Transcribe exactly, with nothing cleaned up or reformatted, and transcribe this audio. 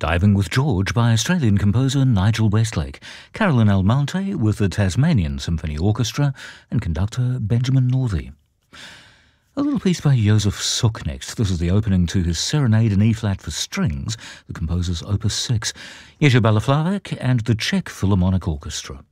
Diving with George by Australian composer Nigel Westlake, Carolyn Almonte with the Tasmanian Symphony Orchestra, and conductor Benjamin Northey. A little piece by Josef Suk next. This is the opening to his Serenade in E-flat for strings, the composer's Opus six, Jerzy Balaflavek and the Czech Philharmonic Orchestra.